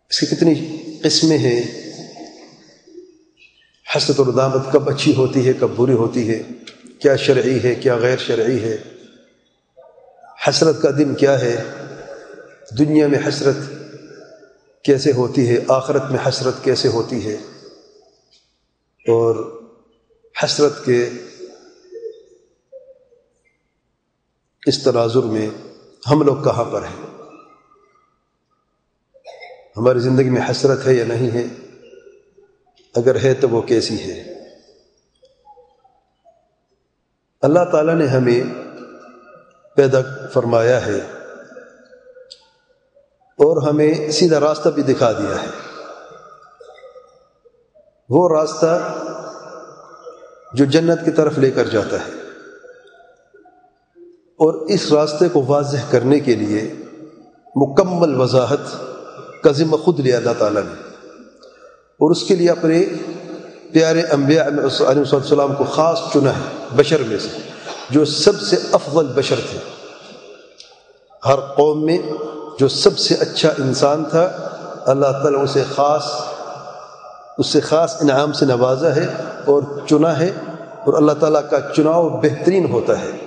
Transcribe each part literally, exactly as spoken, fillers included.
اس کی کتنی قسمیں ہیں، حسرت اور ندامت کب اچھی ہوتی ہے کب بری ہوتی ہے، کیا شرعی ہے کیا غیر شرعی ہے، حسرت کا دن کیا ہے، دنیا میں حسرت کیسے ہوتی ہے، آخرت میں حسرت کیسے ہوتی ہے، اور حسرت کے اس تناظر میں ہم لوگ کہاں پر ہیں، ہماری زندگی میں حسرت ہے یا نہیں ہے، اگر ہے تو وہ کیسی ہے۔ اللہ تعالیٰ نے ہمیں پیدا فرمایا ہے اور ہمیں سیدھا راستہ بھی دکھا دیا ہے، وہ راستہ جو جنت کی طرف لے کر جاتا ہے، اور اس راستے کو واضح کرنے کے لیے مکمل وضاحت کا ذمہ خود لیا اللہ تعالیٰ نے، اور اس کے لیے اپنے پیارے انبیاء علیہ السلام کو خاص چنا ہے بشر میں سے، جو سب سے افضل بشر تھے، ہر قوم میں جو سب سے اچھا انسان تھا، اللہ تعالیٰ اسے خاص اس سے خاص انعام سے نوازا ہے اور چنا ہے، اور اللہ تعالیٰ کا چناؤ بہترین ہوتا ہے،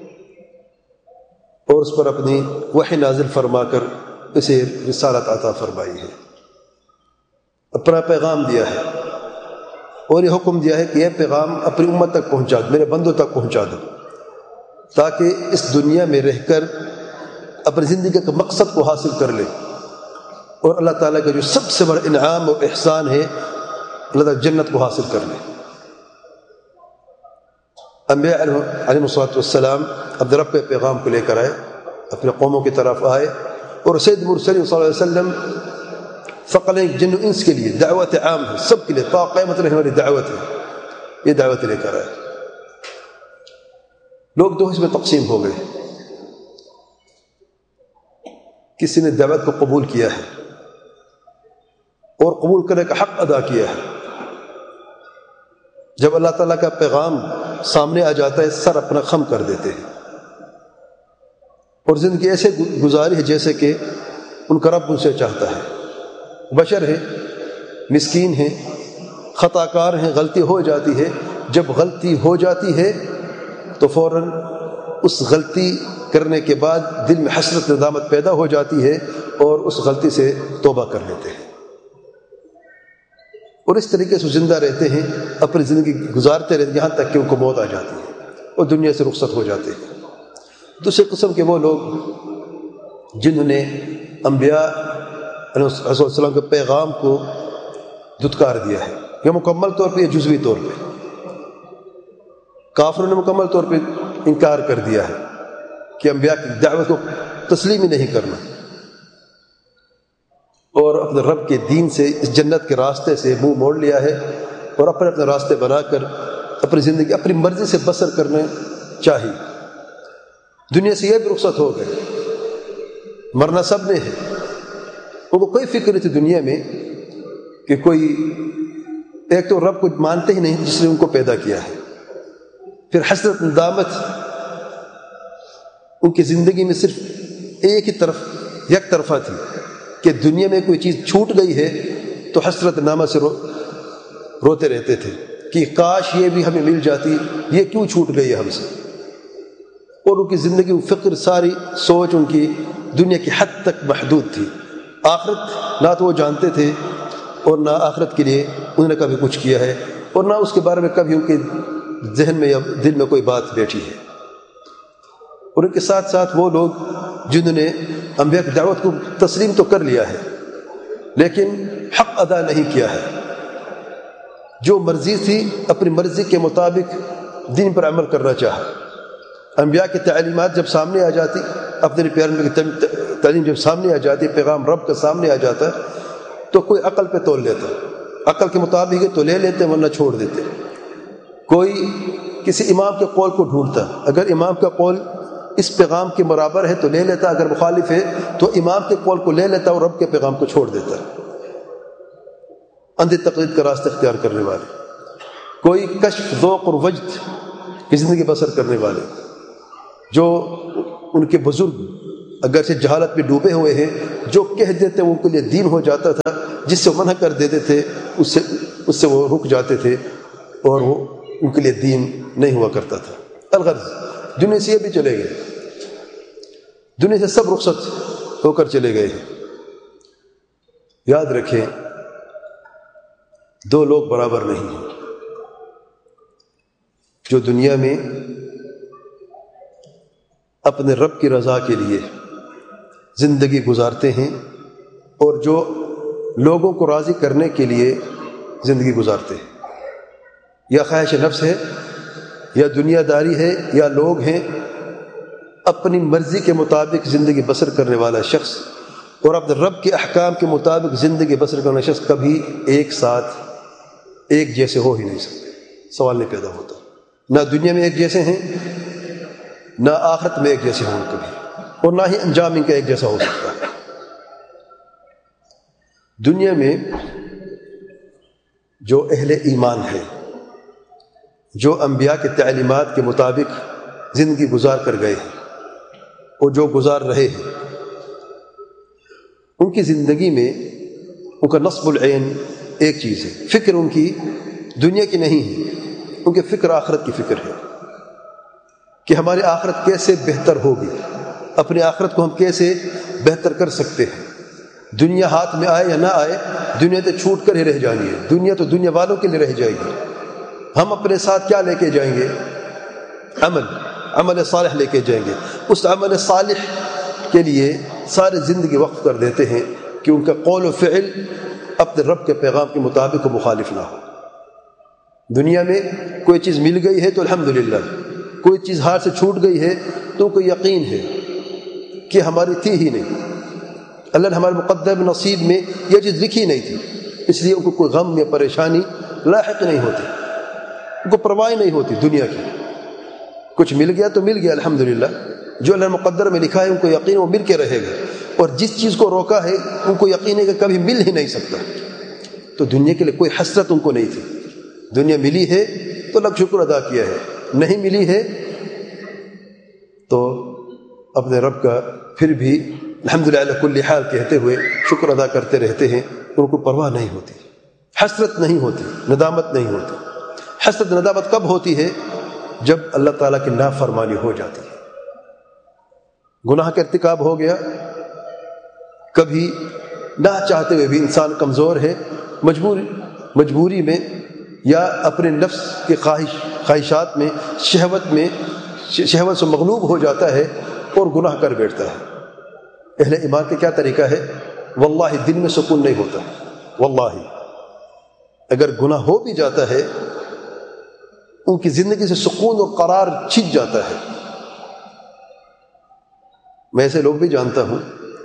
اور اس پر اپنی وحی نازل فرما کر اسے رسالت عطا فرمائی ہے، اپنا پیغام دیا ہے، اور یہ حکم دیا ہے کہ یہ پیغام اپنی امت تک پہنچا دو، میرے بندوں تک پہنچا دو، تاکہ اس دنیا میں رہ کر اپنی زندگی کے مقصد کو حاصل کر لے، اور اللہ تعالیٰ کا جو سب سے بڑا انعام اور احسان ہے اللہ تعالیٰ جنت کو حاصل کر لے۔ انبیاء علیہ الصلوۃ والسلام اپنے رب کے پیغام کو لے کر آئے، اپنے قوموں کی طرف آئے، اور سید مرسلین صلی اللہ علیہ وسلم ثقلین جن و انس کے لیے دعوت عام ہے، سب کے لیے تا قیامت رہنے والی دعوت ہے، یہ دعوت لے کر آئے۔ لوگ دو حصے میں تقسیم ہو گئے، کسی نے دعوت کو قبول کیا ہے اور قبول کرنے کا حق ادا کیا ہے، جب اللہ تعالیٰ کا پیغام سامنے آ جاتا ہے سر اپنا خم کر دیتے ہیں، اور زندگی ایسے گزاری ہے جیسے کہ ان کا رب ان سے چاہتا ہے۔ بشر ہے، مسکین ہیں، خطا کار ہیں، غلطی ہو جاتی ہے، جب غلطی ہو جاتی ہے تو فوراً اس غلطی کرنے کے بعد دل میں حسرت ندامت پیدا ہو جاتی ہے، اور اس غلطی سے توبہ کر لیتے ہیں، اور اس طریقے سے زندہ رہتے ہیں، اپنی زندگی گزارتے رہتے ہیں، یہاں تک کہ ان کو موت آ جاتی ہے اور دنیا سے رخصت ہو جاتے ہیں۔ دوسرے قسم کے وہ لوگ جنہوں نے انبیاء علیہ السلام کے پیغام کو دھتکار دیا ہے، یا مکمل طور پہ یا جزوی طور پہ، کافروں نے مکمل طور پہ انکار کر دیا ہے کہ انبیاء کی دعوت کو تسلیم ہی نہیں کرنا، اور اپنے رب کے دین سے اس جنت کے راستے سے منہ موڑ لیا ہے، اور اپنے اپنے راستے بنا کر اپنی زندگی اپنی مرضی سے بسر کرنے چاہیے۔ دنیا سے یہ بھی رخصت ہو گئے، مرنا سب نے ہے، ان کو کوئی فکر نہیں تھی دنیا میں کہ کوئی ایک تو رب کو مانتے ہی نہیں جس نے ان کو پیدا کیا ہے، پھر حسرت ندامت ان کی زندگی میں صرف ایک ہی طرف یک طرفہ تھی کہ دنیا میں کوئی چیز چھوٹ گئی ہے تو حسرت ندامت سے رو روتے رہتے تھے کہ کاش یہ بھی ہمیں مل جاتی، یہ کیوں چھوٹ گئی ہے ہم سے، اور ان کی زندگی فکر ساری سوچ ان کی دنیا کی حد تک محدود تھی، آخرت نہ تو وہ جانتے تھے اور نہ آخرت کے لیے انہوں نے کبھی کچھ کیا ہے، اور نہ اس کے بارے میں کبھی ان کے ذہن میں یا دل میں کوئی بات بیٹھی ہے۔ اور ان کے ساتھ ساتھ وہ لوگ جنہوں نے انبیاء کی دعوت کو تسلیم تو کر لیا ہے لیکن حق ادا نہیں کیا ہے، جو مرضی تھی اپنی مرضی کے مطابق دین پر عمل کرنا چاہا۔ انبیاء کی تعلیمات جب سامنے آ جاتی، اپنے پیارے کی تعلیم جب سامنے آ جاتی، پیغام رب کا سامنے آ جاتا تو کوئی عقل پہ تول لیتا، عقل کے مطابق تو لے لیتے ورنہ چھوڑ دیتے۔ کوئی کسی امام کے قول کو ڈھونڈتا، اگر امام کا قول اس پیغام کے برابر ہے تو لے لیتا، اگر مخالف ہے تو امام کے قول کو لے لیتا اور رب کے پیغام کو چھوڑ دیتا۔ اندھی تقلید کا راستہ اختیار کرنے والے، کوئی کشف ذوق اور وجد کی زندگی بسر کرنے والے، جو ان کے بزرگ اگرچہ جہالت میں ڈوبے ہوئے ہیں، جو کہہ دیتے وہ ان کے لیے دین ہو جاتا تھا، جس سے منع کر دیتے تھے اس سے اس سے وہ رک جاتے تھے اور وہ ان کے لیے دین نہیں ہوا کرتا تھا۔ الغرض دنیا سے یہ بھی چلے گئے، دنیا سے سب رخصت ہو کر چلے گئے ہیں۔ یاد رکھیں دو لوگ برابر نہیں ہیں، جو دنیا میں اپنے رب کی رضا کے لیے زندگی گزارتے ہیں اور جو لوگوں کو راضی کرنے کے لیے زندگی گزارتے ہیں، یا خواہش نفس ہے یا دنیا داری ہے یا لوگ ہیں، اپنی مرضی کے مطابق زندگی بسر کرنے والا شخص اور اپنے رب کے احکام کے مطابق زندگی بسر کرنے والا شخص کبھی ایک ساتھ ایک جیسے ہو ہی نہیں سکتے، سوال نہیں پیدا ہوتا۔ نہ دنیا میں ایک جیسے ہیں، نہ آخرت میں ایک جیسے ہوں کبھی، اور نہ ہی انجام ان کا ایک جیسا ہو سکتا ہے۔ دنیا میں جو اہل ایمان ہے، جو انبیاء کے تعلیمات کے مطابق زندگی گزار کر گئے ہیں اور جو گزار رہے ہیں، ان کی زندگی میں ان کا نصب العین ایک چیز ہے، فکر ان کی دنیا کی نہیں ہے، ان کی فکر آخرت کی فکر ہے کہ ہماری آخرت کیسے بہتر ہوگی، اپنی آخرت کو ہم کیسے بہتر کر سکتے ہیں۔ دنیا ہاتھ میں آئے یا نہ آئے، دنیا تو چھوٹ کر ہی رہ جانی ہے، دنیا تو دنیا والوں کے لیے رہ جائے گی۔ ہم اپنے ساتھ کیا لے کے جائیں گے؟ عمل عمل صالح لے کے جائیں گے۔ اس عمل صالح کے لیے ساری زندگی وقف کر دیتے ہیں کہ ان کا قول و فعل اپنے رب کے پیغام کے مطابق مخالف نہ ہو۔ دنیا میں کوئی چیز مل گئی ہے تو الحمدللہ، کوئی چیز ہاتھ سے چھوٹ گئی ہے تو کوئی یقین ہے کہ ہماری تھی ہی نہیں، اللہ نے ہمارے مقدر نصیب میں یہ چیز لکھی نہیں تھی، اس لیے ان کو کوئی غم یا پریشانی لاحق نہیں ہوتی، ان کو پرواہ نہیں ہوتی دنیا کی۔ کچھ مل گیا تو مل گیا الحمدللہ، جو اللہ نے مقدر میں لکھا ہے ان کو یقین وہ مل کے رہے گا، اور جس چیز کو روکا ہے ان کو یقین ہے کہ کبھی مل ہی نہیں سکتا۔ تو دنیا کے لیے کوئی حسرت ان کو نہیں تھی، دنیا ملی ہے تو لگ شکر ادا کیا ہے، نہیں ملی ہے تو اپنے رب کا پھر بھی الحمدللہ علی کل حال کہتے ہوئے شکر ادا کرتے رہتے ہیں، ان کو پرواہ نہیں ہوتی، حسرت نہیں ہوتی، ندامت نہیں ہوتی۔ حسرت ندامت کب ہوتی ہے؟ جب اللہ تعالیٰ کی نافرمانی ہو جاتی ہے، گناہ کا ارتکاب ہو گیا، کبھی نہ چاہتے ہوئے بھی انسان کمزور ہے، مجبوری مجبوری میں یا اپنے نفس کے خواہش خواہشات میں شہوت میں شہوت سے مغلوب ہو جاتا ہے اور گناہ کر بیٹھتا ہے۔ اہل ایمان کا کیا طریقہ ہے؟ واللہ دل میں سکون نہیں ہوتا، واللہ اگر گناہ ہو بھی جاتا ہے ان کی زندگی سے سکون اور قرار چھن جاتا ہے۔ میں ایسے لوگ بھی جانتا ہوں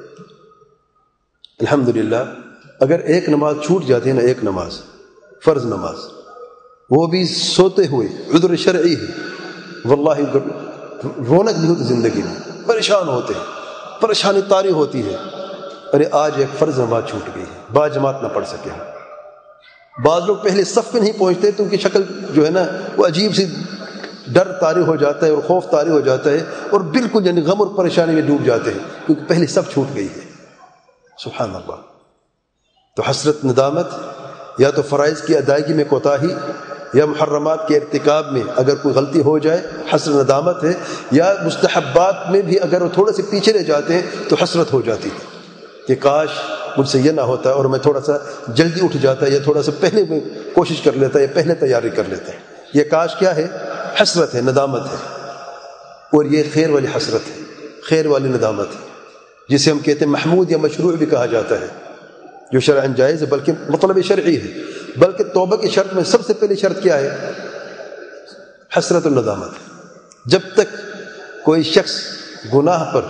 الحمدللہ، اگر ایک نماز چھوٹ جاتی ہے نا، ایک نماز فرض نماز، وہ بھی سوتے ہوئے، عذر شرعی ہے، واللہ رونق نہیں ہوتی زندگی میں، پریشان ہوتے ہیں، پریشانی طاری ہوتی ہے، ارے آج ایک فرض نماز چھوٹ گئی ہے، با جماعت نہ پڑھ سکے ہیں۔ بعض لوگ پہلے صف پہ نہیں پہنچتے تو ان کی شکل جو ہے نا وہ عجیب سی ڈر طاری ہو جاتا ہے اور خوف طاری ہو جاتا ہے، اور بالکل یعنی غم اور پریشانی میں ڈوب جاتے ہیں کیونکہ پہلے صف چھوٹ گئی ہے۔ سبحان اللہ۔ تو حسرت ندامت یا تو فرائض کی ادائیگی میں کوتاہی یا محرمات کے ارتکاب میں اگر کوئی غلطی ہو جائے حسرت ندامت ہے، یا مستحبات میں بھی اگر وہ تھوڑے سے پیچھے رہ جاتے ہیں تو حسرت ہو جاتی ہے کہ کاش مجھ سے یہ نہ ہوتا اور میں تھوڑا سا جلدی اٹھ جاتا یا تھوڑا سا پہلے میں کوشش کر لیتا یا پہلے تیاری کر لیتا۔ یہ کاش کیا ہے؟ حسرت ہے، ندامت ہے، اور یہ خیر والی حسرت ہے، خیر والی ندامت ہے، جسے ہم کہتے ہیں محمود یا مشروع بھی کہا جاتا ہے، جو شرعاً جائز ہے بلکہ مطلب شرعی ہے۔ بلکہ توبہ کی شرط میں سب سے پہلی شرط کیا ہے؟ حسرت الندامت۔ جب تک کوئی شخص گناہ پر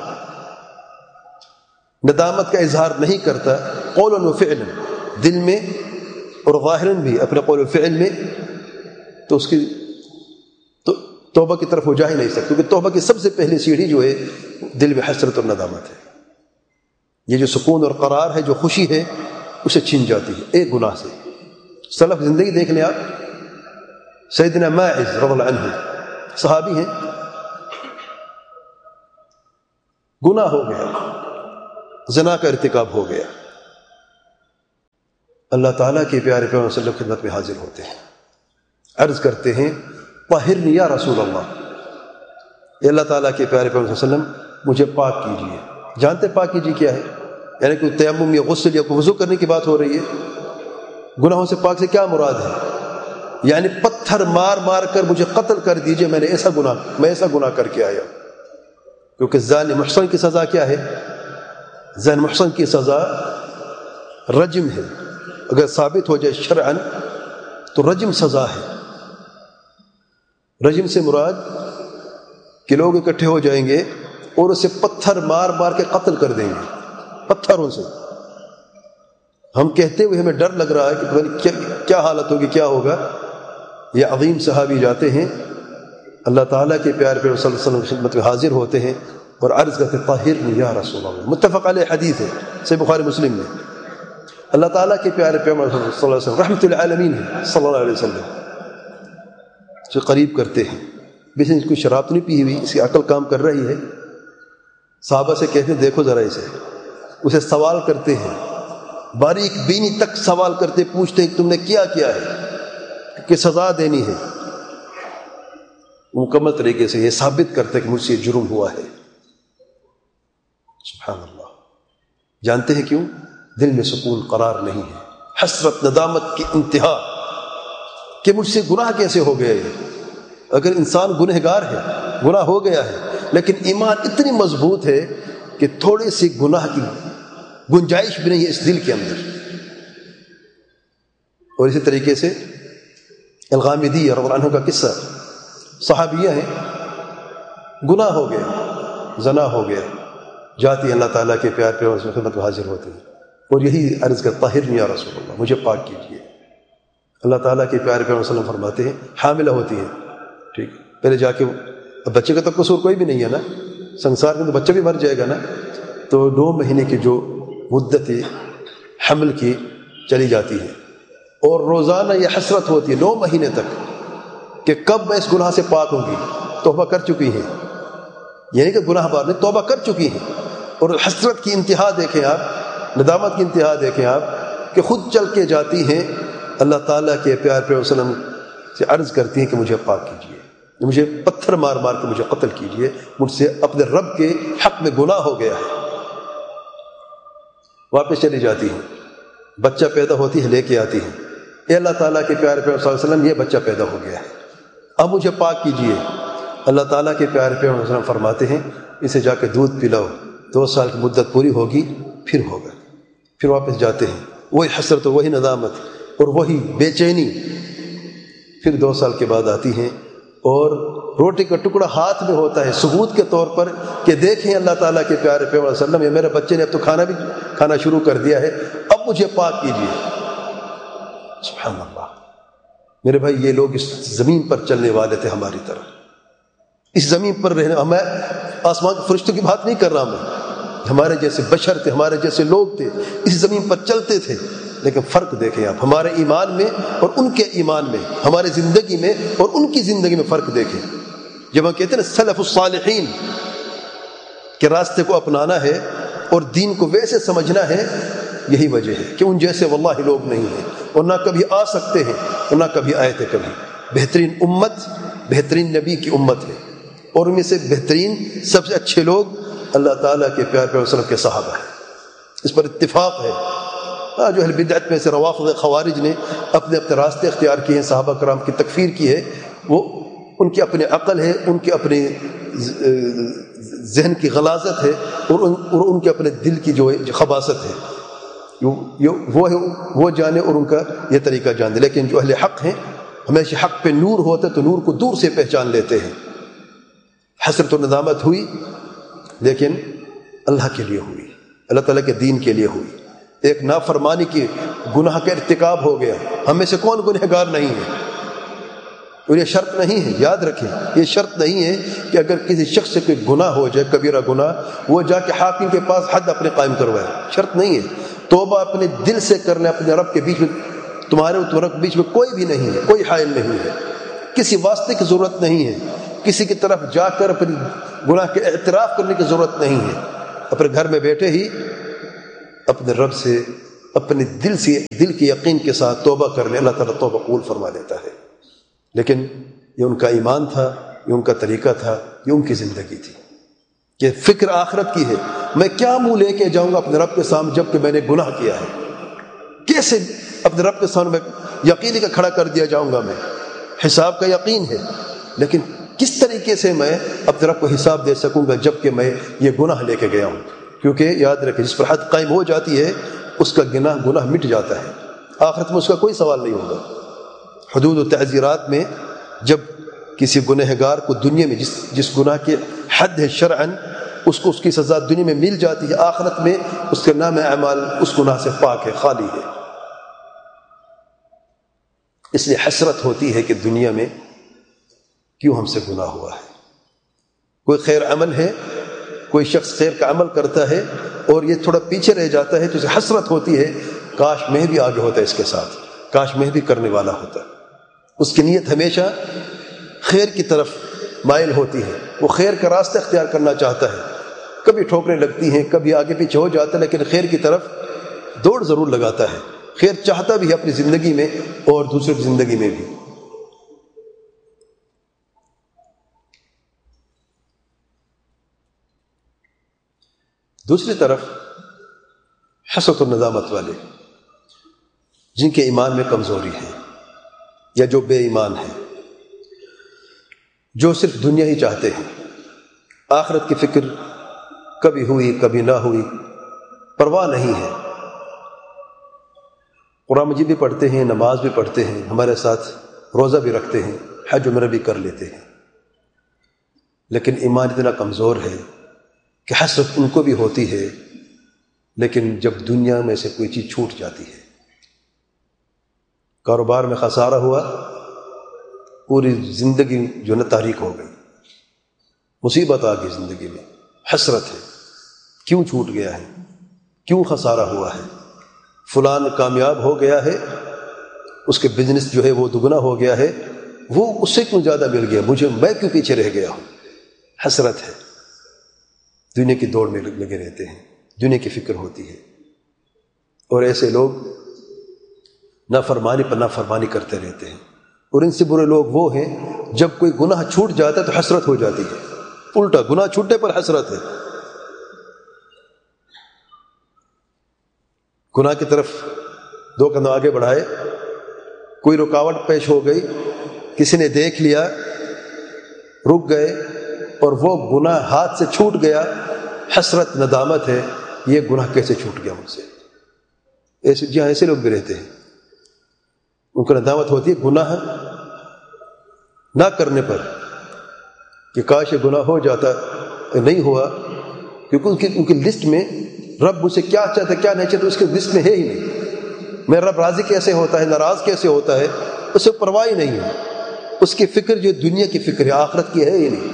ندامت کا اظہار نہیں کرتا قولاً و فعلاً، دل میں اور ظاہراً بھی اپنے قول و فعل میں، تو اس کی تو توبہ کی طرف وہ جا ہی نہیں سکتا، کیونکہ توبہ کی سب سے پہلی سیڑھی جو ہے دل میں حسرت اور ندامت ہے۔ یہ جو سکون اور قرار ہے، جو خوشی ہے، اسے چھین جاتی ہے ایک گناہ سے۔ سلف زندگی دیکھ لیں آپ، سیدنا ماعز رضی اللہ عنہ صحابی ہیں، گناہ ہو گیا، زنا کا ارتکاب ہو گیا، اللہ تعالیٰ کے پیارے پیغمبر صلی اللہ علیہ وسلم خدمت میں حاضر ہوتے ہیں، عرض کرتے ہیں طہرنی یا رسول اللہ، اے اللہ تعالیٰ کے پیارے پیغمبر صلی اللہ علیہ وسلم مجھے پاک کیجیے۔ جانتے پاک کیجیے کیا ہے؟ یعنی کوئی تیمم یا غسل یا کوئی وضو کرنے کی بات ہو رہی ہے؟ گناہوں سے پاک سے کیا مراد ہے؟ یعنی پتھر مار مار کر مجھے قتل کر دیجیے، میں نے ایسا گناہ میں ایسا گناہ کر کے آیا، کیونکہ زانی محصن کی سزا کیا ہے؟ زانی محصن کی سزا رجم ہے، اگر ثابت ہو جائے شرعاً تو رجم سزا ہے۔ رجم سے مراد کہ لوگ اکٹھے ہو جائیں گے اور اسے پتھر مار مار کے قتل کر دیں گے، پتھروں سے۔ ہم کہتے ہوئے ہمیں ڈر لگ رہا ہے کہ کیا, کیا حالت ہوگی، کیا ہوگا۔ یہ عظیم صحابی جاتے ہیں، اللہ تعالیٰ کے پیارے پیغمبر صلی اللہ علیہ وسلم کی خدمت میں حاضر ہوتے ہیں اور عرض کرتے ہیں طہرنی یا رسول اللہ۔ متفق علیہ حدیث ہے، صحیح بخاری مسلم میں۔ اللہ تعالیٰ کے پیارے پیغمبر صلی اللہ علیہ وسلم رحمۃ للعالمین ہے صلی اللہ علیہ وسلم، سے قریب کرتے ہیں، بس اس کو شراب تو نہیں پی ہوئی، اس کی عقل کام کر رہی ہے۔ صحابہ سے کہتے ہیں دیکھو ذرا اسے، اسے سوال کرتے ہیں، باریک بینی تک سوال کرتے، پوچھتے ہیں کہ تم نے کیا کیا ہے کہ سزا دینی ہے۔ مکمل طریقے سے یہ ثابت کرتے کہ مجھ سے جرم ہوا ہے۔ سبحان اللہ۔ جانتے ہیں کیوں؟ دل میں سکون قرار نہیں ہے، حسرت ندامت کی انتہا کہ مجھ سے گناہ کیسے ہو گئے۔ اگر انسان گنہگار ہے، گناہ ہو گیا ہے، لیکن ایمان اتنی مضبوط ہے کہ تھوڑے سے گناہ کی گنجائش بھی نہیں ہے اس دل کے اندر۔ اور اسی طریقے سے الغامدیہ رضی اللہ عنہ کا قصہ، صحابیہ ہیں، گناہ ہو گیا، زنا ہو گیا، جاتی ہیں اللہ تعالیٰ کے پیار پیغمبر کی خدمت میں حاضر ہوتے ہیں اور یہی عرض کرتا طہرنی یا رسول اللہ، مجھے پاک کیجیے۔ اللہ تعالیٰ کے پیارے پیغمبر صلی اللہ علیہ وسلم فرماتے ہیں حاملہ ہوتی ہیں، ٹھیک، پہلے جا کے اب بچے کا تو قصور کوئی بھی نہیں ہے نا، سنسار میں تو بچہ بھی مر جائے گا نا، تو نو مہینے کی جو مدت حمل کی چلی جاتی ہے اور روزانہ یہ حسرت ہوتی ہے نو مہینے تک کہ کب میں اس گناہ سے پاک ہوں گی۔ توبہ کر چکی ہیں، یعنی کہ گناہ بار نے توبہ کر چکی ہیں، اور حسرت کی انتہا دیکھیں آپ، ندامت کی انتہا دیکھیں آپ کہ خود چل کے جاتی ہیں اللہ تعالیٰ کے پیار پیغمبر صلی اللہ علیہ وسلم سے عرض کرتی ہیں کہ مجھے پاک کیجیے، مجھے پتھر مار مار کے مجھے قتل کیجیے، مجھ سے اپنے رب کے حق میں گناہ ہو گیا ہے۔ واپس چلی جاتی ہیں، بچہ پیدا ہوتی ہے، لے کے آتی ہیں، اے اللہ تعالیٰ کے پیارے پیغمبر صلی اللہ علیہ وسلم یہ بچہ پیدا ہو گیا ہے، اب مجھے پاک کیجیے۔ اللہ تعالیٰ کے پیارے پیغمبر صلی اللہ علیہ وسلم فرماتے ہیں اسے جا کے دودھ پلاؤ، دو سال کی مدت پوری ہوگی پھر ہوگا۔ پھر واپس جاتے ہیں، وہی حسرت، وہی ندامت اور وہی بے چینی۔ پھر دو سال کے بعد آتی ہیں اور روٹی کا ٹکڑا ہاتھ میں ہوتا ہے ثبوت کے طور پر کہ دیکھیں اللہ تعالیٰ کے پیارے پیغمبر صلی اللہ علیہ وسلم، یہ میرے بچے نے اب تو کھانا بھی کھانا شروع کر دیا ہے، اب مجھے پاک کیجیے۔ سبحان اللہ۔ میرے بھائی، یہ لوگ اس زمین پر چلنے والے تھے ہماری طرح، اس زمین پر رہنے، میں آسمان کے فرشتوں کی بات نہیں کر رہا، میں ہمارے جیسے بشر تھے، ہمارے جیسے لوگ تھے، اس زمین پر چلتے تھے۔ لیکن فرق دیکھیں آپ، ہمارے ایمان میں اور ان کے ایمان میں، ہمارے زندگی میں اور ان کی زندگی میں فرق دیکھیں۔ جب ہم کہتے ہیں نا سلف الصالحین کے راستے کو اپنانا ہے اور دین کو ویسے سمجھنا ہے، یہی وجہ ہے کہ ان جیسے واللہ لوگ نہیں ہیں اور نہ کبھی آ سکتے ہیں اور نہ کبھی آئے تھے کبھی۔ بہترین امت بہترین نبی کی امت ہے، اور ان میں سے بہترین سب سے اچھے لوگ اللہ تعالیٰ کے پیارے پیغمبر صلی اللہ علیہ وسلم کے صحابہ ہیں، اس پر اتفاق ہے۔ ہاں، جو اہل بدعت میں سے روافض خوارج نے اپنے اپنے راستے اختیار کیے ہیں، صحابہ کرام کی تکفیر کی ہے، وہ ان کی اپنی عقل ہے، ان کی اپنے ذہن کی غلاظت ہے، اور ان, اور ان کے اپنے دل کی جو خباثت ہے، وہ ہے وہ جانے اور ان کا یہ طریقہ جان دے۔ لیکن جو اہل حق ہیں، ہمیشہ حق پہ نور ہوتا ہے تو نور کو دور سے پہچان لیتے ہیں۔ حسرت و ندامت ہوئی، لیکن اللہ کے لیے ہوئی، اللہ تعالیٰ کے دین کے لیے ہوئی۔ ایک نافرمانی کی گناہ کا ارتکاب ہو گیا، ہم میں سے کون گنہگار نہیں ہے؟ اور یہ شرط نہیں ہے، یاد رکھیں، یہ شرط نہیں ہے کہ اگر کسی شخص سے کوئی گناہ ہو جائے، کبیرہ گناہ، وہ جا کے حاکم کے پاس حد اپنے قائم کروائے، شرط نہیں ہے۔ توبہ اپنے دل سے کر لیں، اپنے رب کے بیچ میں، تمہارے اور تمہارے بیچ میں کوئی بھی نہیں ہے، کوئی حائل نہیں ہے، کسی واسطے کی ضرورت نہیں ہے، کسی کی طرف جا کر اپنی گناہ کے اعتراف کرنے کی ضرورت نہیں ہے، اپنے گھر میں بیٹھے ہی اپنے رب سے اپنے دل سے دل کے یقین کے ساتھ توبہ کر لے، اللہ تعالیٰ توبہ قبول فرما لیتا ہے۔ لیکن یہ ان کا ایمان تھا، یہ ان کا طریقہ تھا، یہ ان کی زندگی تھی کہ فکر آخرت کی ہے۔ میں کیا منہ لے کے جاؤں گا اپنے رب کے سامنے جب کہ میں نے گناہ کیا ہے؟ کیسے اپنے رب کے سامنے میں یقینی کا کھڑا کر دیا جاؤں گا؟ میں حساب کا یقین ہے، لیکن کس طریقے سے میں اپنے رب کو حساب دے سکوں گا جب کہ میں یہ گناہ لے کے گیا ہوں؟ کیونکہ یاد رکھیں، جس پر حد قائم ہو جاتی ہے اس کا گناہ گناہ مٹ جاتا ہے، آخرت میں اس کا کوئی سوال نہیں ہوگا۔ حدود و تعزیرات میں جب کسی گنہگار کو دنیا میں جس جس گناہ کے حد ہے شرعاً، اس کو اس کی سزا دنیا میں مل جاتی ہے، آخرت میں اس کے نام اعمال اس گناہ سے پاک ہے، خالی ہے۔ اس لیے حسرت ہوتی ہے کہ دنیا میں کیوں ہم سے گناہ ہوا ہے۔ کوئی خیر عمل ہے، کوئی شخص خیر کا عمل کرتا ہے اور یہ تھوڑا پیچھے رہ جاتا ہے تو اسے حسرت ہوتی ہے، کاش میں بھی آگے ہوتا اس کے ساتھ، کاش میں بھی کرنے والا ہوتا۔ اس کی نیت ہمیشہ خیر کی طرف مائل ہوتی ہے، وہ خیر کا راستہ اختیار کرنا چاہتا ہے، کبھی ٹھوکریں لگتی ہیں، کبھی آگے پیچھے ہو جاتا ہے، لیکن خیر کی طرف دوڑ ضرور لگاتا ہے، خیر چاہتا بھی ہے اپنی زندگی میں اور دوسرے کی زندگی میں بھی۔ دوسری طرف حسرت و ندامت والے، جن کے ایمان میں کمزوری ہے یا جو بے ایمان ہیں، جو صرف دنیا ہی چاہتے ہیں، آخرت کی فکر کبھی ہوئی کبھی نہ ہوئی پرواہ نہیں ہے، قرآن مجید بھی پڑھتے ہیں، نماز بھی پڑھتے ہیں، ہمارے ساتھ روزہ بھی رکھتے ہیں، حج عمرہ بھی کر لیتے ہیں، لیکن ایمان اتنا کمزور ہے کہ حسرت ان کو بھی ہوتی ہے، لیکن جب دنیا میں سے کوئی چیز چھوٹ جاتی ہے، کاروبار میں خسارہ ہوا، پوری زندگی جو ہے تاریک ہو گئی، مصیبت آ گئی زندگی میں، حسرت ہے، کیوں چھوٹ گیا ہے، کیوں خسارہ ہوا ہے، فلان کامیاب ہو گیا ہے، اس کے بزنس جو ہے وہ دگنا ہو گیا ہے، وہ اس سے کیوں زیادہ مل گیا، مجھے میں کیوں پیچھے رہ گیا ہوں؟ حسرت ہے، دنیا کی دوڑ میں لگے رہتے ہیں، دنیا کی فکر ہوتی ہے، اور ایسے لوگ نافرمانی پر نافرمانی کرتے رہتے ہیں، اور ان سے برے لوگ وہ ہیں جب کوئی گناہ چھوٹ جاتا ہے تو حسرت ہو جاتی ہے، الٹا گناہ چھوٹنے پر حسرت ہے، گناہ کی طرف دو قدم آگے بڑھائے، کوئی رکاوٹ پیش ہو گئی، کسی نے دیکھ لیا، رک گئے اور وہ گناہ ہاتھ سے چھوٹ گیا، حسرت ندامت ہے، یہ گناہ کیسے چھوٹ گیا مجھ سے؟ ایسے جہاں ایسے لوگ بھی رہتے ہیں، ان کو ندامت ہوتی ہے گناہ نہ کرنے پر کہ کاش یہ گناہ ہو جاتا، نہیں ہوا، کیونکہ ان کی ان کی لسٹ میں رب مجھ سے کیا چاہتا ہے کیا نہیں چاہتا اس کے لسٹ میں ہے ہی نہیں، میرا رب راضی کیسے ہوتا ہے، ناراض کیسے ہوتا ہے، اسے پرواہ ہی نہیں ہے، اس کی فکر جو دنیا کی فکر ہے، آخرت کی ہے ہی نہیں۔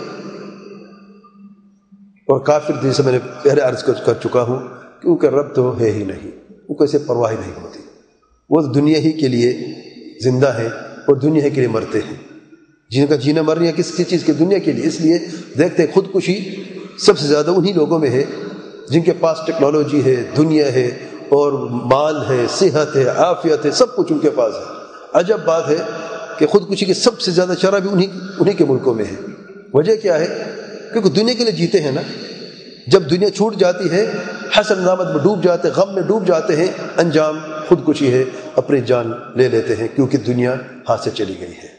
اور کافر جیسے میں نے پہلے عرض کر چکا ہوں، کیونکہ رب تو ہے ہی نہیں، ان کو اسے پرواہ ہی نہیں ہوتی، وہ دنیا ہی کے لیے زندہ ہیں اور دنیا ہی کے لیے مرتے ہیں، جن کا جینا مرنا کس کس چیز کی؟ دنیا کے لیے۔ اس لیے دیکھتے ہیں خودکشی سب سے زیادہ انہی لوگوں میں ہے جن کے پاس ٹیکنالوجی ہے، دنیا ہے اور مال ہے، صحت ہے، عافیت ہے، سب کچھ ان کے پاس ہے۔ عجب بات ہے کہ خودکشی کی سب سے زیادہ شرح بھی انہی انہی کے ملکوں میں ہے۔ وجہ کیا ہے؟ کیونکہ دنیا کے لیے جیتے ہیں نا، جب دنیا چھوٹ جاتی ہے، حسن نامت میں ڈوب جاتے ہیں، غم میں ڈوب جاتے ہیں، انجام خودکشی ہے، اپنی جان لے لیتے ہیں، کیونکہ دنیا ہاتھ سے چلی گئی ہے۔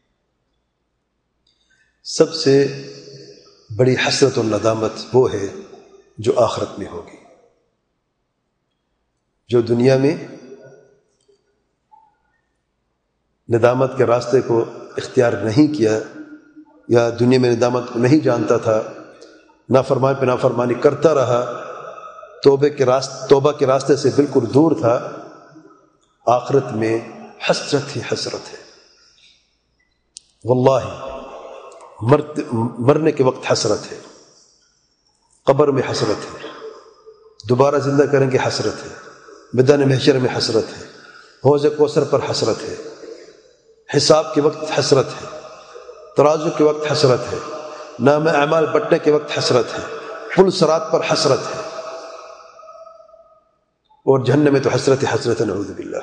سب سے بڑی حسرت اور ندامت وہ ہے جو آخرت میں ہوگی، جو دنیا میں ندامت کے راستے کو اختیار نہیں کیا یا دنیا میں ندامت کو نہیں جانتا تھا، نافرمانی پہ نافرمانی کرتا رہا، توبہ کے راستے توبہ کے راستے سے بالکل دور تھا، آخرت میں حسرت ہی حسرت ہے، واللہ مرت مرنے کے وقت حسرت ہے، قبر میں حسرت ہے، دوبارہ زندہ کریں گے حسرت ہے، میدان محشر میں حسرت ہے، حوض کوثر پر حسرت ہے، حساب کے وقت حسرت ہے، ترازو کے وقت حسرت ہے، نام اعمال بٹنے کے وقت حسرت ہے، پل صراط پر حسرت ہے، اور جہنم میں تو حسرت حسرت نعوذ باللہ۔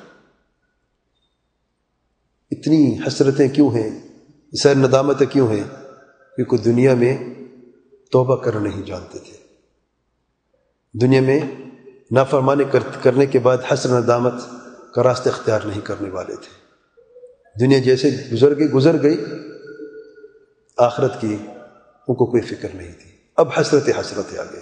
اتنی حسرتیں کیوں ہیں، سر ندامتیں کیوں ہیں؟ کیونکہ دنیا میں توبہ کرنا نہیں جانتے تھے، دنیا میں نافرمانی کرنے کے بعد حسر ندامت کا راستہ اختیار نہیں کرنے والے تھے۔ دنیا جیسے گزر گئی گزر گئی آخرت کی ان کو کوئی فکر نہیں تھی، اب حسرت حسرت آ گئی۔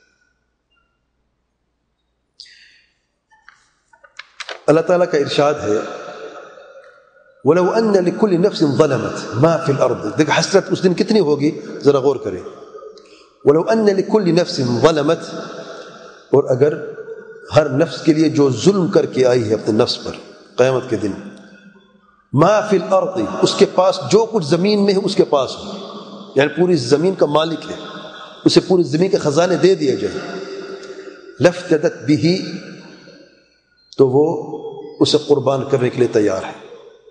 اللہ تعالیٰ کا ارشاد ہے وَلَوْ أَنَّ لِكُلِّ نَفْسٍ ظَلَمَتْ مَا فِي الْأَرْضِ، دیکھ حسرت اس دن کتنی ہوگی، ذرا غور کریں۔ وَلَوْ أَنَّ لِكُلِّ نَفْسٍ ظَلَمَتْ، اور اگر ہر نفس کے لیے جو ظلم کر کے آئی ہے اپنے نفس پر قیامت کے دن، ما فی الارض، اس کے پاس جو کچھ زمین میں ہے اس کے پاس ہو، یعنی پوری زمین کا مالک ہے، اسے پوری زمین کے خزانے دے دیے جائیں، لفتدت بھی، تو وہ اسے قربان کرنے کے لیے تیار ہے۔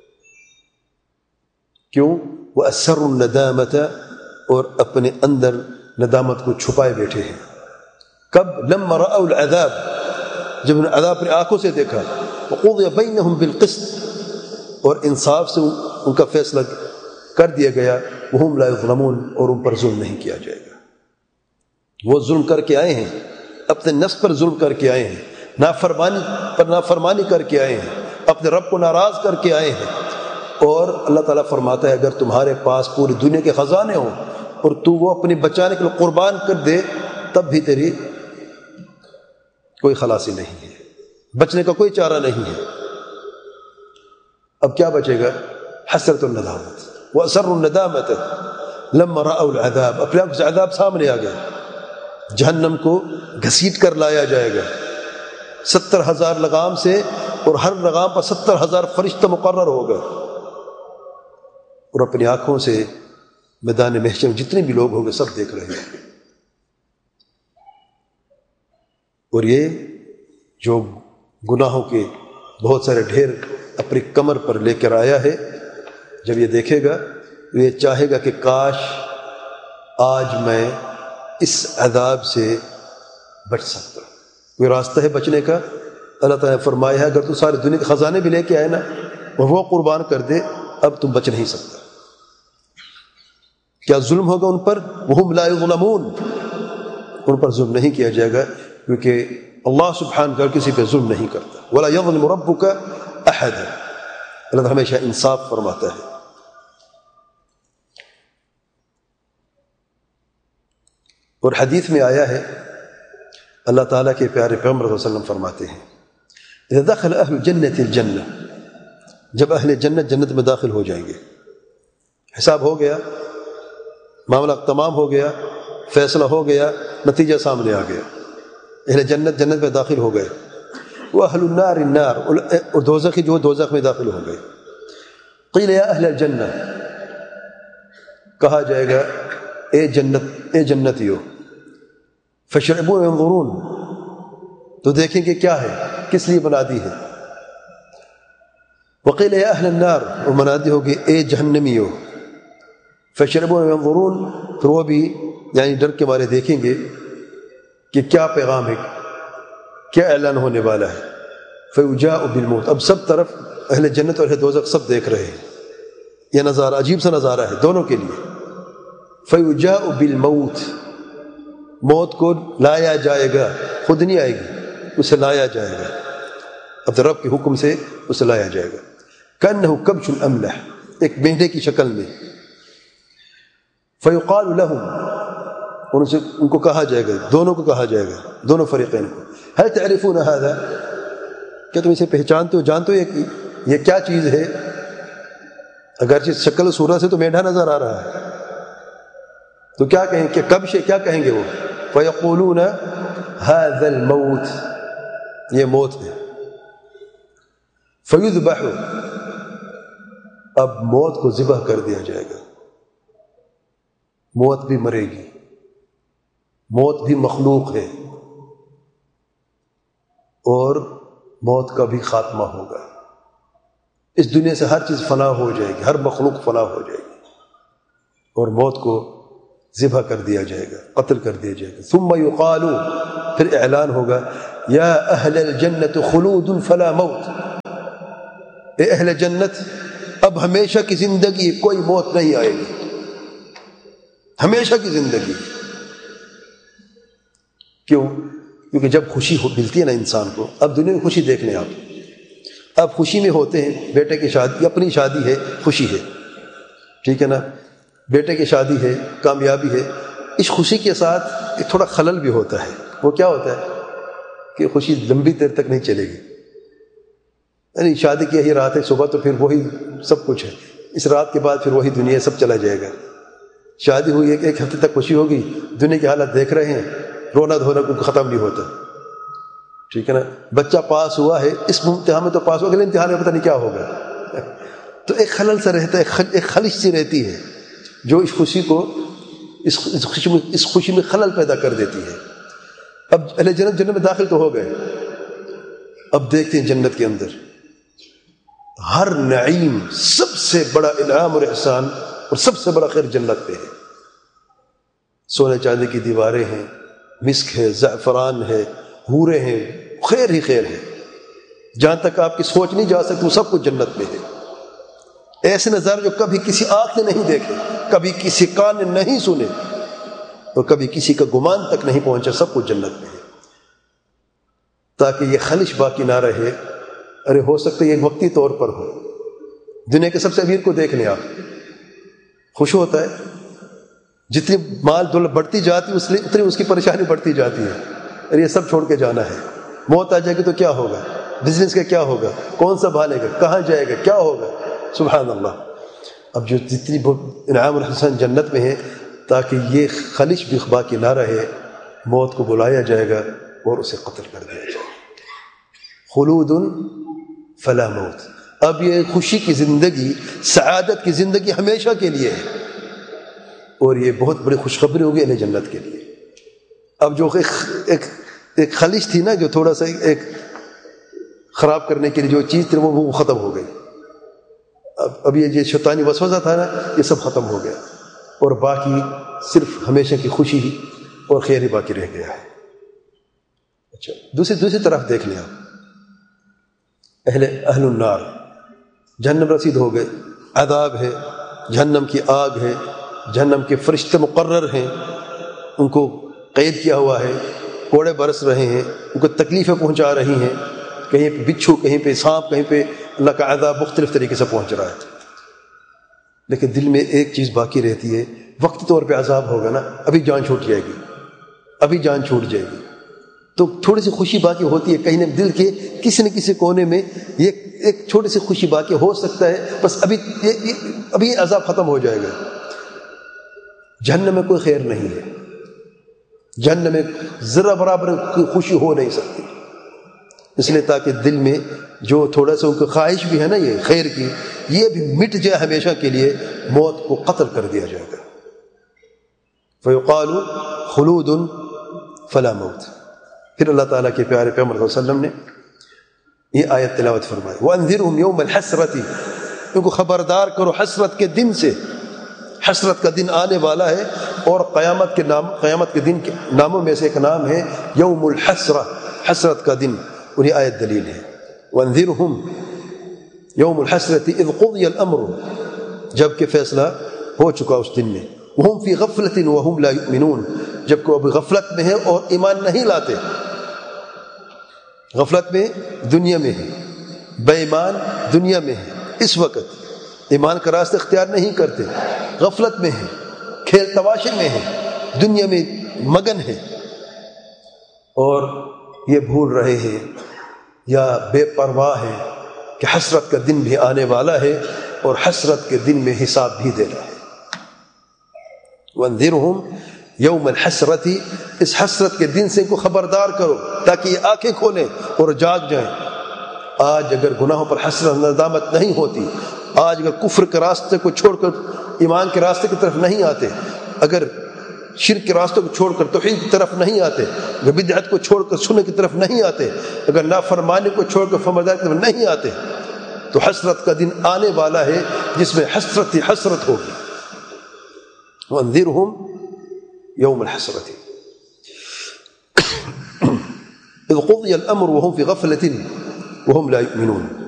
کیوں؟ وہ اسر الندامت، اور اپنے اندر ندامت کو چھپائے بیٹھے ہیں۔ کب؟ لما رأوا العذاب، جب انہوں نے عذاب اپنی آنکھوں سے دیکھا، وقضی بینہم بالقسط، اور انصاف سے ان کا فیصلہ کر دیا گیا، وہم لا یظلمون، اور ان پر ظلم نہیں کیا جائے گا۔ وہ ظلم کر کے آئے ہیں، اپنے نفس پر ظلم کر کے آئے ہیں، نافرمانی پر نافرمانی کر کے آئے ہیں، اپنے رب کو ناراض کر کے آئے ہیں، اور اللہ تعالیٰ فرماتا ہے اگر تمہارے پاس پوری دنیا کے خزانے ہوں اور تو وہ اپنی بچانے کے لیے قربان کر دے، تب بھی تیری کوئی خلاصی نہیں ہے، بچنے کا کوئی چارہ نہیں ہے۔ اب کیا بچے گا؟ حسرت الندامت واسر الندامت لما رأوا العذاب، اپنے آپ سے عذاب سامنے آ گیا، جہنم کو گھسیٹ کر لایا جائے گا ستر ہزار لگام سے، اور ہر لگام پر ستر ہزار فرشتہ مقرر ہوگا، اور اپنی آنکھوں سے میدان محشر میں جتنے بھی لوگ ہوں گے سب دیکھ رہے ہیں۔ اور یہ جو گناہوں کے بہت سارے ڈھیر اپنی کمر پر لے کر آیا ہے، جب یہ دیکھے گا تو یہ چاہے گا کہ کاش آج میں اس عذاب سے بچ سکتا۔ کوئی راستہ ہے بچنے کا؟ اللہ تعالیٰ نے فرمایا ہے اگر تو سارے دنیا کے خزانے بھی لے کے آئے نا اور وہ قربان کر دے، اب تم بچ نہیں سکتا۔ کیا ظلم ہوگا ان پر؟ وہم لا یظلمون، ان پر ظلم نہیں کیا جائے گا، کیونکہ اللہ سبحانہ وتعالی کسی پہ ظلم نہیں کرتا۔ ولا یظلم ربک احد، اللہ تعالیٰ ہمیشہ انصاف فرماتا ہے۔ اور حدیث میں آیا ہے، اللہ تعالیٰ کے پیارے پیغمبر صلی اللہ علیہ وسلم فرماتے ہیں اذا دخل اہل الجنت الجنہ، جب اہل جنت جنت میں داخل ہو جائیں گے، حساب ہو گیا، معاملہ تمام ہو گیا، فیصلہ ہو گیا، نتیجہ سامنے آ گیا، اہل جنت جنت میں داخل ہو گئے، وہ اہل النار النار، اور دوزخی جو دوزخ میں داخل ہو گئے۔ قیل یا اہل الجنہ، کہا جائے گا اے جنت اے جنتیو، فشربون ينظرون، تو دیکھیں گے کیا ہے، کس لیے بنا دی ہے۔ وقیل یا اہل النار، اور منادی ہوگی اے جہنمیو، فشربون ينظرون، پھر وہ بھی یعنی ڈر کے مارے دیکھیں گے کہ کیا پیغام ہے، کیا اعلان ہونے والا ہے۔ فیجاء بالموت، اب سب طرف اہل جنت اور اہل دوزخ سب دیکھ رہے ہیں، یہ نظارہ عجیب سا نظارہ ہے دونوں کے لیے۔ فیجاء بالموت، موت کو لایا جائے گا، خود نہیں آئے گی، اسے لایا جائے گا، اب رب کے حکم سے اسے لایا جائے گا۔ کأنہ کبش املح، ایک مہندے کی شکل میں۔ فیقال لهم، ان سے ان کو کہا جائے گا، دونوں کو کہا جائے گا، دونوں فریقین کو، هل تعرفون هذا، کیا تم اسے پہچانتے ہو، جانتے ہو یہ یہ کیا چیز ہے؟ اگرچہ شکل و صورت سے تو مینڈا نظر آ رہا ہے، تو کیا کہیں کہ کبش، کیا کہیں گے وہ؟ فیقولون هذا الموت، یہ موت ہے۔ فیذبح، اب موت کو ذبح کر دیا جائے گا، موت بھی مرے گی، موت بھی مخلوق ہے، اور موت کا بھی خاتمہ ہوگا۔ اس دنیا سے ہر چیز فنا ہو جائے گی، ہر مخلوق فنا ہو جائے گی، اور موت کو ذبح کر دیا جائے گا، قتل کر دیا جائے گا. ثم یقال، پھر اعلان ہوگا یا اہل الجنت خلود فلا موت، اے اہل جنت اب ہمیشہ کی زندگی، کوئی موت نہیں آئے گی، ہمیشہ کی زندگی. کیوں؟ کیونکہ جب خوشی ہو ملتی ہے نا انسان کو، اب دنیا میں خوشی دیکھ لیں آپ، اب خوشی میں ہوتے ہیں، بیٹے کی شادی، اپنی شادی ہے، خوشی ہے، ٹھیک ہے نا، بیٹے کی شادی ہے، کامیابی ہے، اس خوشی کے ساتھ ایک تھوڑا خلل بھی ہوتا ہے. وہ کیا ہوتا ہے کہ خوشی لمبی دیر تک نہیں چلے گی. یعنی شادی کی یہی رات ہے، صبح تو پھر وہی سب کچھ ہے، اس رات کے بعد پھر وہی دنیا سب چلا جائے گا. شادی ہوئی ایک ایک ہفتے تک خوشی ہوگی، دنیا کی حالت دیکھ رہے ہیں، رونا دھونا کو ختم نہیں ہوتا، ٹھیک ہے نا. بچہ پاس ہوا ہے، اس امتحان میں تو پاس ہوا، اگلے امتحان میں پتہ نہیں کیا ہوگا. تو ایک خلل سا رہتا ہے، ایک خلش سی رہتی ہے جو اس خوشی کو اس خوشی میں اس خوشی میں خلل پیدا کر دیتی ہے. اب اہل جنت جنت میں داخل تو ہو گئے، اب دیکھتے ہیں جنت کے اندر ہر نعیم، سب سے بڑا انعام اور احسان اور سب سے بڑا خیر جنت پہ ہے. سونے چاندی کی دیواریں ہیں، مسک ہے، زعفران ہے، حوریں ہیں، خیر ہی خیر ہے، جہاں تک آپ کی سوچ نہیں جا سکتی وہ سب کچھ جنت میں ہے. ایسے نظارے جو کبھی کسی آنکھ نے نہیں دیکھے، کبھی کسی کان نے نہیں سنے، اور کبھی کسی کا گمان تک نہیں پہنچا، سب کچھ جنت میں ہے. تاکہ یہ خلش باقی نہ رہے. ارے ہو سکتا ہے یہ وقتی طور پر ہو. دنیا کے سب سے امیر کو دیکھ لیں آپ، خوش ہوتا ہے، جتنی مال دولت بڑھتی جاتی ہے اتنی اس کی پریشانی بڑھتی جاتی ہے. ارے یہ سب چھوڑ کے جانا ہے، موت آ جائے گی تو کیا ہوگا، بزنس کا کیا ہوگا، کون سا بھالے گا، کہاں جائے گا، کیا ہوگا. سبحان اللہ. اب جو جتنی انعام اور حسن جنت میں ہے، تاکہ یہ خلش بھی باقی نہ رہے، موت کو بلایا جائے گا اور اسے قتل کر دیا جائے گا. خلود فلا موت. اب یہ خوشی کی زندگی، سعادت کی زندگی ہمیشہ کے لیے ہے، اور یہ بہت بڑی خوشخبری ہوگی اہل جنت کے لیے. اب جو ایک ایک ایک خلش تھی نا، جو تھوڑا سا ایک خراب کرنے کے لیے جو چیز تھی وہ وہ ختم ہو گئی. اب اب یہ جو شیطانی وسوسہ تھا نا، یہ سب ختم ہو گیا، اور باقی صرف ہمیشہ کی خوشی ہی اور خیر ہی باقی رہ گیا ہے. اچھا، دوسری دوسری طرف دیکھ لیں آپ، اہل اہل النار، جہنم رسید ہو گئے، عذاب ہے، جہنم کی آگ ہے، جہنم کے فرشتے مقرر ہیں، ان کو قید کیا ہوا ہے، کوڑے برس رہے ہیں، ان کو تکلیفیں پہنچا رہی ہیں، کہیں پہ بچھو، کہیں پہ سانپ، کہیں پہ اللہ کا عذاب مختلف طریقے سے پہنچ رہا ہے. لیکن دل میں ایک چیز باقی رہتی ہے، وقتی طور پہ عذاب ہوگا نا، ابھی جان چھوٹ جائے گی، ابھی جان چھوٹ جائے گی، تو تھوڑی سی خوشی باقی ہوتی ہے کہیں نہ دل کے کسی نہ کسی کونے میں. یہ ایک چھوٹی سی خوشی باقی ہو سکتا ہے، بس ابھی یہ ابھی عذاب ختم ہو جائے گا. جہنم میں کوئی خیر نہیں ہے، جہنم میں ذرا برابر کوئی خوشی ہو نہیں سکتی، اس لیے تاکہ دل میں جو تھوڑا سا ان کی خواہش بھی ہے نا یہ خیر کی، یہ بھی مٹ جائے ہمیشہ کے لیے، موت کو قتل کر دیا جائے گا. فیقال خلود فلا موت. پھر اللہ تعالیٰ کے پیارے پیغمبر صلی اللہ علیہ وسلم نے یہ آیت تلاوت فرمائی، وَأَنذِرْهُمْ يَوْمَ الْحَسْرَةِ، ان کو خبردار کرو حسرت کے دن سے. حسرت کا دن آنے والا ہے، اور قیامت کے نام قیامت کے دن کے ناموں میں سے ایک نام ہے یوم الحسرہ، حسرت کا دن، اور یہ آیت دلیل ہے. وَأَنذِرْهُمْ يَوْمُ الْحَسْرَةِ إِذْ قُضِيَ الْأَمْرُ، جب کہ فیصلہ ہو چکا اس دن میں. وَهُمْ فِي غَفْلَةٍ وَهُمْ لَا يُؤْمِنُونَ، جب کہ وہ ابھی غفلت میں ہے اور ایمان نہیں لاتے. غفلت میں دنیا میں ہے، بے ایمان دنیا میں ہے، اس وقت ایمان کا راستہ اختیار نہیں کرتے، غفلت میں ہے، کھیل تماشے میں ہے، دنیا میں مگن ہے، اور یہ بھول رہے ہیں یا بے پرواہ ہیں کہ حسرت کا دن بھی آنے والا ہے، اور حسرت کے دن میں حساب بھی دینا ہے. وَانذِرْهُمْ یوم الحسرتی، اس حسرت کے دن سے ان کو خبردار کرو تاکہ یہ آنکھیں کھولیں اور جاگ جائیں. آج اگر گناہوں پر حسرت ندامت نہیں ہوتی، آج اگر کفر کے راستے کو چھوڑ کر ایمان کے راستے کی طرف نہیں آتے، اگر شرک کے راستے کو چھوڑ کر توحید کی طرف نہیں آتے، اگر بدعت کو چھوڑ کر سنت کی طرف نہیں آتے، اگر نافرمانی کو چھوڑ کر فرمانبرداری کی طرف نہیں آتے، تو حسرت کا دن آنے والا ہے جس میں حسرت ہی حسرت ہوگی. وَانذِرْهُمْ يوم الحسرة إذ قضي الأمر وهم في غفلة وهم لا يؤمنون.